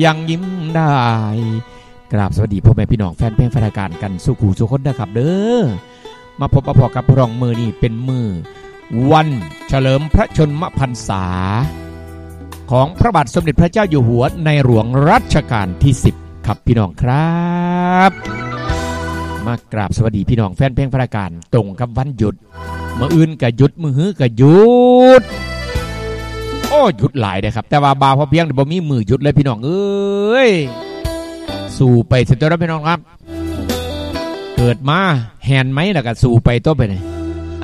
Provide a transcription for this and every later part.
ยังยิ้มได้กราบสวัสดีพ่อแม่พี่น้องแฟนเพลงแฟนรายการกันสุขูสุขคนนะครับเด้อมาพบมาพอกับพร้องมือนี่เป็นมือวันเฉลิมพระชนมพรรษาของพระบาทสมเด็จพระเจ้าอยู่หัวในหลวงรัชกาลที่10ครับพี่น้องครับมากราบสวัสดีพี่น้องแฟนเพลงแฟนรายการตรงกับวันหยุดมื้ออื่นก็หยุดมื้อฮื้อก็หยุดโอ้หยุดหลายเลยครับแต่ว่าบาพอเพียงบ่มีมือหยุดเลยพี่น้องเอ้ยสู่ไปเสร็จแล้วพี่น้องครับเกิดมาแหนไหมแล้วก็สู่ไปต้นไปเลย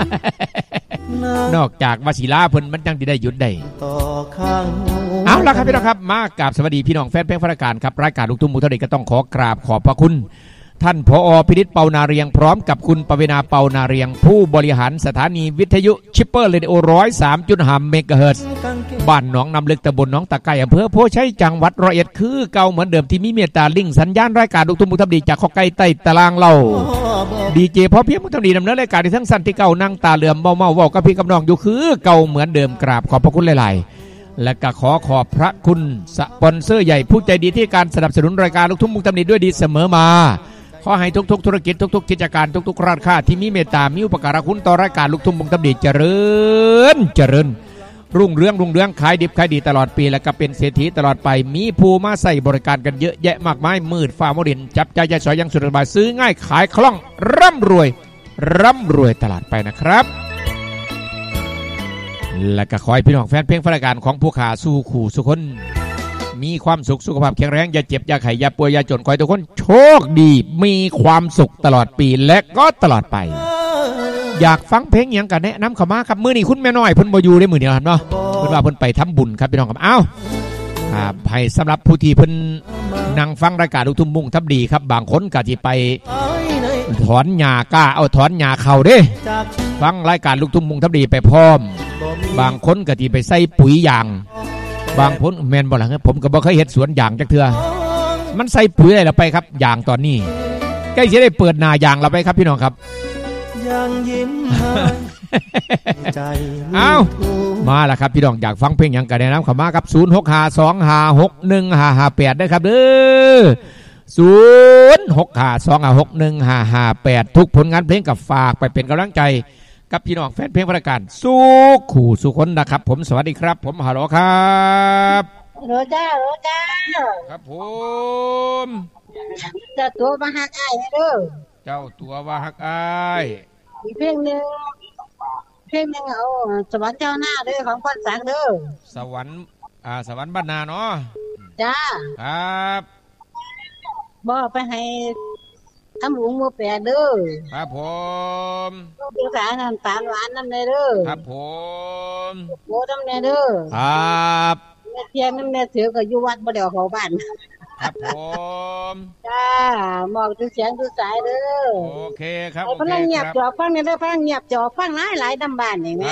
นอกจากวชิราเพิ่นมันจังที่ได้หยุดได้เอาล่ะครับพี่น้องครับมากราบสวัสดีพี่น้องแฟนเพลงแฟนรายการครับรายการลูกทุ่งมุทะเลก็ต้องขอกราบขอบพระคุณท่านผอ.พินิจเปานาเรียงพร้อมกับคุณปวีณาเปานาเรียงผู้บริหารสถานีวิทยุชิปเปอร์เรดิโอ 103.5 เมกะเฮิรตซ์บ้านหนองน้ำลึกตำบลหนองตะไคร้อำเภอโพชัยจังหวัดร้อยเอ็ดคือเก่าเหมือนเดิมที่มีเมตตาลิงสัญญาณรายการลูกทุ่งมุทะเลจากข้อไก่ใต้ตารางเราดีเจพอเพียงมุทะเลดำเนินรายการที่ทั้งสั้นที่เก่านั่งตาเหลื่อมเมาเว้ากับพี่กับน้องอยู่คือเก่าเหมือนเดิมกราบขอบพระคุณหลายๆและก็ขอบพระคุณสปอนเซอร์ใหญ่ผู้ใจดีที่การสนับสนุนรายการลูกทุ่งมุทะเลด้วยดีเสมอมาขอให้ทุกๆธุรกิจทุกๆกิจการทุกๆร้านค้าที่มีเมตตามีอุปการะคุณต่อรายการลูกทุ่งมุทะเลเจริญรุ่งเรืองขายดิบขายดีตลอดปีและก็เป็นเศรษฐีตลอดไปมีผู้มาใส่บริการกันเยอะแยะมากมายมืดฟ้าโมดินจับใจใจสอยยังสุดสบายซื้อง่ายขายคล่องร่ำรวยตลอดไปนะครับและก็ขอให้พี่น้องแฟนเพลงแฟนรายการของผู้ขาสู้ขู่สุขคนมีความสุขสุขภาพแข็งแรงอย่าเจ็บอย่าไข้อย่าป่วยอย่าจนขอให้ทุกคนโชคดีมีความสุขตลอดปีและก็ตลอดไปอยากฟังเพลงอย่างกันแนะนำเข้ามาครับมื้อนี้คุณแม่น้อยเพิ่นบ่อยู่ได้มื้อนี้ครับเนาะเพิ่นว่าเพิ่นไปทำบุญครับพี่น้องครับเอ้าให้สำหรับผู้ที่เพิ่นนั่งฟังรายการลูกทุ่งมุ่งทับดีครับบางคนก็สิไปถอนหญ้าก้าเอาถอนหญ้าเข้าเด้ฟังรายการลูกทุ่งมุ่งทับดีไปพร้อมบางคนก็สิไปใส่ปุ๋ยยางบางคนแม่นบ่ล่ะผมก็บ่เคยเฮ็ดสวนยางจักเทื่อมันใส่ปุ๋ยอะไรล่ะไปครับยางตอนนี้ใกล้สิได้เปิดหน้ายางแล้วไปครับพี่น้องครับยังยิ้มใจเอามาแล้วครับพี่น้องอยากฟังเพลงหยังก็แนะนำเข้ามาครับ0652561558ได้ครับเด้อ0652561558ทุกผลงานเพลงกับฝากไปเป็นกำลังใจกับพี่น้องแฟนเพลงรายการสู้ขู่สุคนนะครับผมสวัสดีครับผมฮัลโหลครับโรจ้าครับผมเจ้าตัวมาหักอ้ายเด้อเจ้าตัวว่าฮักอ้ายอีกเพลงหนึ่งเอาสวรรค์เจ้าหน้าเด้อของพรศักดิ์เด้อสวรรค์บ้านนาเนาะจ้าครับบอกไปให้ทำหลวงมือแปดเด้อครับผมลูกสาวน้ำตาลหวานน้ำเนเด้อครับผมโบน้ำเนเด้อครับแม่เทียนน้ำเนถือก็อยู่วัดบ่ได้เข้าบ้านครับผมจ้ามองดูเสียงดูสายเด้อโอเคครับพลังเงียบจอฟังเนี่ยเด้อฟังเงียบจอฟังหลายน้ำบ้านนี่